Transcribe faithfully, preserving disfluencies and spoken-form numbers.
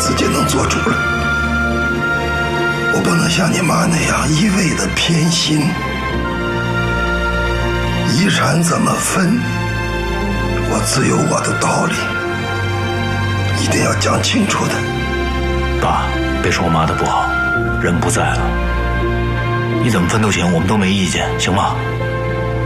自己能做主了。我不能像你妈那样一味的偏心。遗产怎么分，我自有我的道理，一定要讲清楚的。 爸，别说我妈的不好，人不在了，你怎么分都行，我们都没意见，行吗？